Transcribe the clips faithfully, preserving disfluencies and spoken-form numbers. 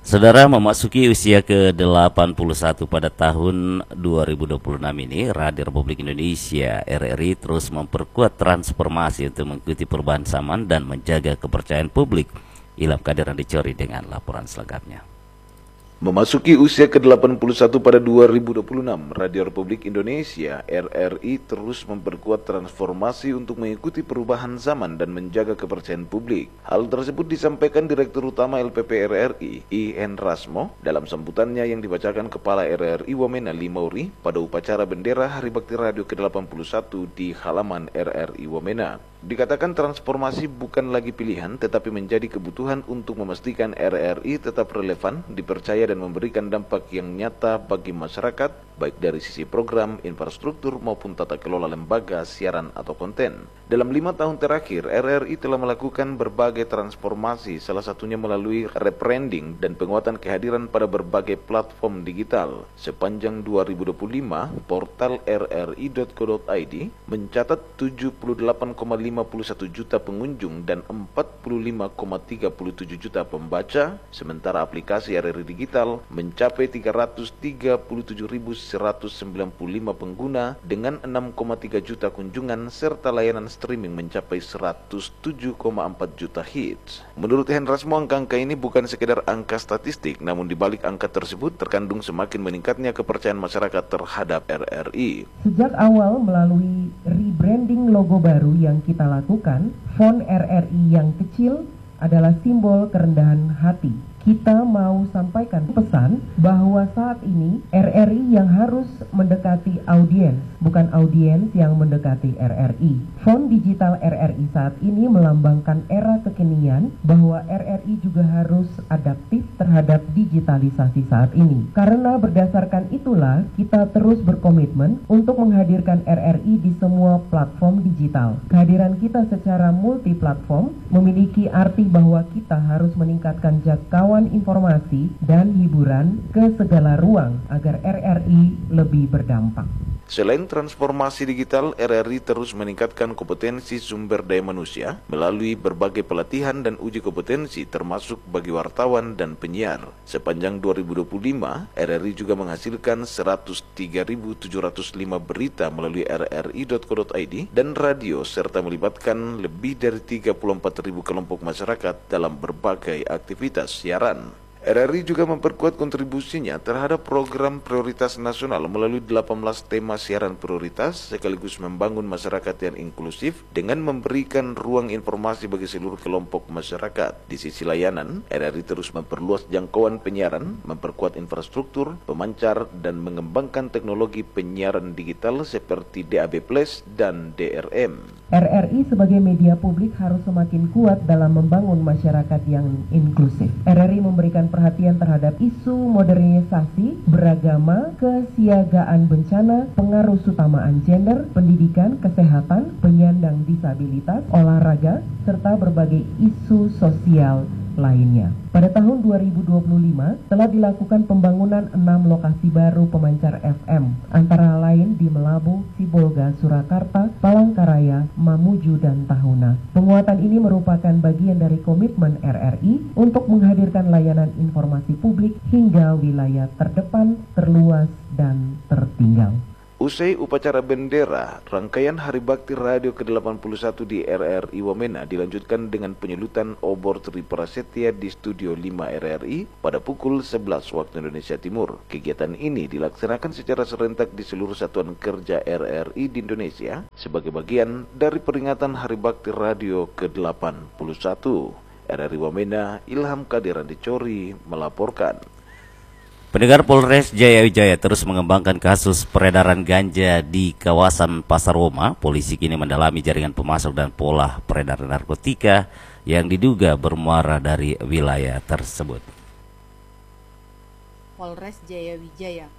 Saudara, memasuki usia ke delapan puluh satu pada tahun dua ribu dua puluh enam ini, Radio Republik Indonesia R R I terus memperkuat transformasi untuk mengikuti perubahan zaman dan menjaga kepercayaan publik. Ilham Kadir Dicori dengan laporan selengkapnya. Memasuki usia ke delapan puluh satu pada dua ribu dua puluh enam, Radio Republik Indonesia R R I terus memperkuat transformasi untuk mengikuti perubahan zaman dan menjaga kepercayaan publik. Hal tersebut disampaikan Direktur Utama L P P R R I, I Hen Rasmo, dalam sambutannya yang dibacakan Kepala R R I Wamena Limauri pada upacara bendera Hari Bakti Radio ke delapan puluh satu di halaman R R I Wamena. Dikatakan transformasi bukan lagi pilihan tetapi menjadi kebutuhan untuk memastikan R R I tetap relevan, dipercaya dan memberikan dampak yang nyata bagi masyarakat, baik dari sisi program, infrastruktur maupun tata kelola lembaga, siaran atau konten. Dalam lima tahun terakhir, R R I telah melakukan berbagai transformasi, salah satunya melalui rebranding dan penguatan kehadiran pada berbagai platform digital. Sepanjang dua ribu dua puluh lima, portal r r i dot co dot i d mencatat tujuh puluh delapan koma lima puluh satu juta pengunjung dan empat puluh lima koma tiga puluh tujuh juta pembaca, sementara aplikasi R R I Digital mencapai tiga ratus tiga puluh tujuh ribu seratus sembilan puluh lima pengguna dengan enam koma tiga juta kunjungan serta layanan streaming mencapai seratus tujuh koma empat juta hits. Menurut Hen Rasmo, angka-angka ini bukan sekedar angka statistik, namun di balik angka tersebut terkandung semakin meningkatnya kepercayaan masyarakat terhadap R R I. Sejak awal melalui rebranding logo baru yang kita lakukan, font R R I yang kecil adalah simbol kerendahan hati. Kita mau sampaikan pesan bahwa saat ini R R I yang harus mendekati audiens, bukan audiens yang mendekati R R I. Font digital R R I saat ini melambangkan era kekinian bahwa R R I juga harus adaptif terhadap digitalisasi saat ini. Karena berdasarkan itulah kita terus berkomitmen untuk menghadirkan R R I di semua platform digital. Kehadiran kita secara multi-platform memiliki arti bahwa kita harus meningkatkan jangkauan informasi dan hiburan ke segala ruang agar R R I lebih berdampak. Selain transformasi digital, R R I terus meningkatkan kompetensi sumber daya manusia melalui berbagai pelatihan dan uji kompetensi termasuk bagi wartawan dan penyiar. Sepanjang dua ribu dua puluh lima, R R I juga menghasilkan seratus tiga ribu tujuh ratus lima berita melalui r r i dot co dot i d dan radio serta melibatkan lebih dari tiga puluh empat ribu kelompok masyarakat dalam berbagai aktivitas siaran. R R I juga memperkuat kontribusinya terhadap program prioritas nasional melalui delapan belas tema siaran prioritas sekaligus membangun masyarakat yang inklusif dengan memberikan ruang informasi bagi seluruh kelompok masyarakat. Di sisi layanan, R R I terus memperluas jangkauan penyiaran, memperkuat infrastruktur, pemancar, dan mengembangkan teknologi penyiaran digital seperti D A B plus dan D R M. R R I sebagai media publik harus semakin kuat dalam membangun masyarakat yang inklusif. R R I memberikan perhatian terhadap isu modernisasi, beragama, kesiagaan bencana, pengaruh utamaan gender, pendidikan, kesehatan, penyandang disabilitas, olahraga, serta berbagai isu sosial lainnya. Pada tahun dua ribu dua puluh lima telah dilakukan pembangunan enam lokasi baru pemancar F M, antara lain di Melabu, Sibolga, Surakarta, Palangkaraya, Mamuju, dan Tahuna. Penguatan ini merupakan bagian dari komitmen R R I untuk menghadirkan layanan informasi publik hingga wilayah terdepan, terluas, dan tertinggal. Usai upacara bendera, rangkaian Hari Bakti Radio ke delapan puluh satu di R R I Wamena dilanjutkan dengan penyelutan obor Tri Prasetya di Studio lima R R I pada pukul sebelas waktu Indonesia Timur. Kegiatan ini dilaksanakan secara serentak di seluruh satuan kerja R R I di Indonesia sebagai bagian dari peringatan Hari Bakti Radio ke delapan puluh satu. R R I Wamena, Ilham Kadir Dicori melaporkan. Pendengar, Polres Jaya Wijaya terus mengembangkan kasus peredaran ganja di kawasan Pasar Woma. Polisi kini mendalami jaringan pemasok dan pola peredaran narkotika yang diduga bermuara dari wilayah tersebut. Polres Jaya Wijaya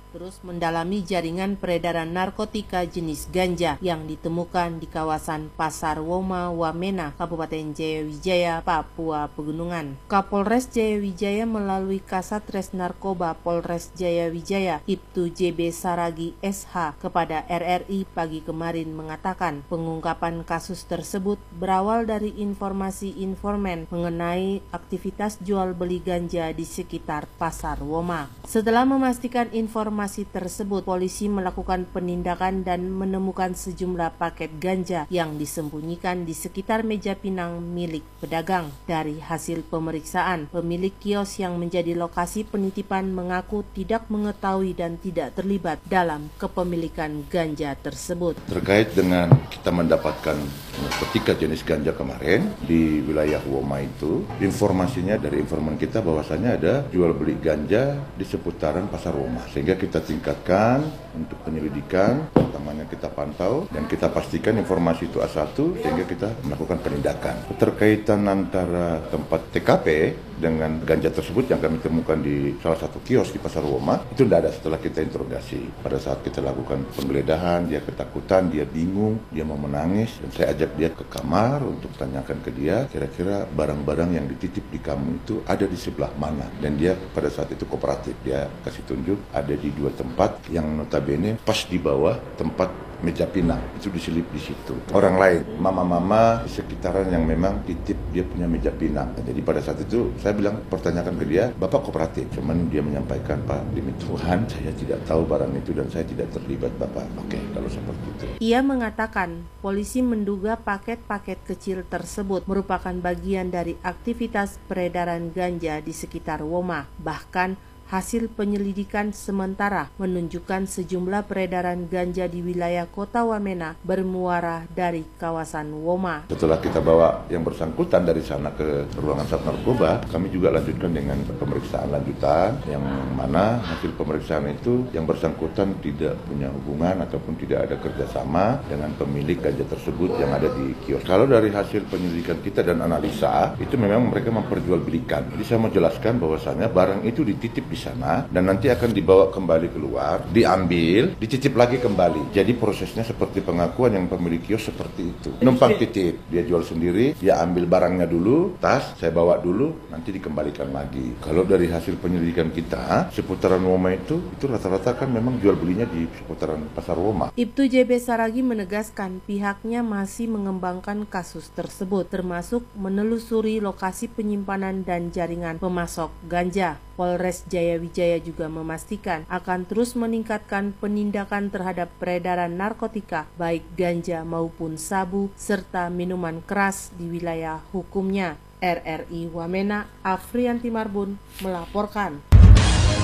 terus mendalami jaringan peredaran narkotika jenis ganja yang ditemukan di kawasan Pasar Woma, Wamena, Kabupaten Jayawijaya, Papua Pegunungan. Kapolres Jayawijaya melalui Kasatres Narkoba Polres Jayawijaya, Ibtu J B Saragi S H kepada R R I pagi kemarin mengatakan pengungkapan kasus tersebut berawal dari informasi informan mengenai aktivitas jual beli ganja di sekitar Pasar Woma. Setelah memastikan informasi Informasi tersebut, polisi melakukan penindakan dan menemukan sejumlah paket ganja yang disembunyikan di sekitar meja pinang milik pedagang. Dari hasil pemeriksaan, pemilik kios yang menjadi lokasi penitipan mengaku tidak mengetahui dan tidak terlibat dalam kepemilikan ganja tersebut. Terkait dengan kita mendapatkan narkotika jenis ganja kemarin di wilayah Woma itu, informasinya dari informan kita bahwasanya ada jual beli ganja di seputaran Pasar Woma, sehingga kita kita tingkatkan untuk penyelidikan, pertamanya kita pantau dan kita pastikan informasi itu A satu sehingga kita melakukan penindakan. Keterkaitan antara tempat T K P dengan ganja tersebut yang kami temukan di salah satu kios di Pasar Woma itu tidak ada. Setelah kita interogasi, pada saat kita lakukan penggeledahan, dia ketakutan, dia bingung, dia mau menangis, dan saya ajak dia ke kamar untuk tanyakan ke dia kira-kira barang-barang yang dititip di kamu itu ada di sebelah mana, dan dia pada saat itu kooperatif. Dia kasih tunjuk ada di dua tempat yang notabene pas di bawah tempat meja pinang, itu diselip di situ. Orang lain, mama-mama di sekitaran yang memang titip dia punya meja pinang. Jadi pada saat itu saya bilang, pertanyakan ke dia, Bapak kooperatif. Cuman dia menyampaikan, Pak, demi Tuhan saya tidak tahu barang itu dan saya tidak terlibat, Bapak. Oke, kalau seperti itu. Ia mengatakan, polisi menduga paket-paket kecil tersebut merupakan bagian dari aktivitas peredaran ganja di sekitar Woma. Bahkan hasil penyelidikan sementara menunjukkan sejumlah peredaran ganja di wilayah Kota Wamena bermuara dari kawasan Woma. Setelah kita bawa yang bersangkutan dari sana ke ruangan Sat Narkoba, kami juga lanjutkan dengan pemeriksaan lanjutan, yang mana hasil pemeriksaan itu yang bersangkutan tidak punya hubungan ataupun tidak ada kerjasama dengan pemilik ganja tersebut yang ada di kios. Kalau dari hasil penyelidikan kita dan analisa, itu memang mereka memperjualbelikan. Jadi saya mau jelaskan bahwasannya barang itu dititip di sana dan nanti akan dibawa kembali keluar, diambil, dicicip lagi kembali. Jadi prosesnya seperti pengakuan yang pemilik kios seperti itu. Numpang titip, dia jual sendiri, dia ambil barangnya dulu, tas, saya bawa dulu, nanti dikembalikan lagi. Kalau dari hasil penyelidikan kita, seputaran Woma itu, itu rata-rata kan memang jual belinya di seputaran Pasar Woma. Ibtu J B Saragi menegaskan pihaknya masih mengembangkan kasus tersebut, termasuk menelusuri lokasi penyimpanan dan jaringan pemasok ganja. Polres Jayawijaya juga memastikan akan terus meningkatkan penindakan terhadap peredaran narkotika, baik ganja maupun sabu, serta minuman keras di wilayah hukumnya. R R I Wamena, Afrianti Marbun melaporkan.